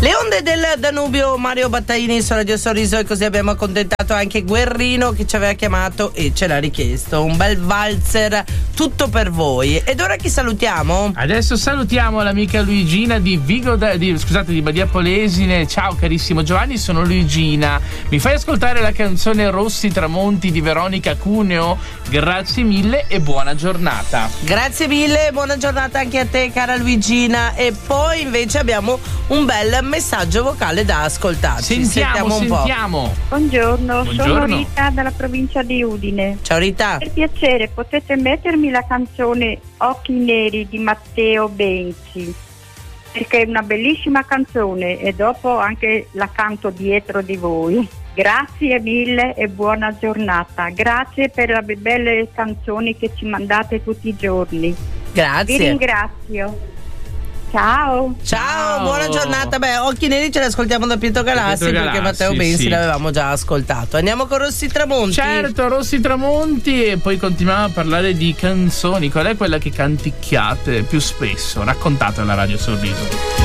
Le onde del Danubio, Mario Battaini su Radio Sorriso, e così abbiamo accontentato anche Guerrino che ci aveva chiamato e ce l'ha richiesto. Un bel valzer tutto per voi. Ed ora chi salutiamo? Adesso salutiamo l'amica Luigina di di Badia Polesine. Ciao carissimo Giovanni, sono Luigina. Mi fai ascoltare la canzone Rossi Tramonti di Veronica Cuneo? Grazie mille e buona giornata. Grazie mille, buona giornata anche a te cara Luigina. E poi invece abbiamo un bel messaggio vocale da ascoltarci. Sentiamo un po'. Buongiorno, sono Rita dalla provincia di Udine. Ciao Rita. Per piacere, potete mettermi la canzone Occhi Neri di Matteo Benzi, perché è una bellissima canzone e dopo anche la canto dietro di voi. Grazie mille e buona giornata. Grazie per le belle canzoni che ci mandate tutti i giorni. Grazie. Vi ringrazio. Ciao. Ciao, buona giornata. Beh, Occhi Neri ce l'ascoltiamo da Pietro Galassi, perché Matteo Benzi l'avevamo già ascoltato. Andiamo con Rossi Tramonti. Certo, Rossi Tramonti, e poi continuiamo a parlare di canzoni. Qual è quella che canticchiate più spesso? Raccontate alla Radio Sorriso.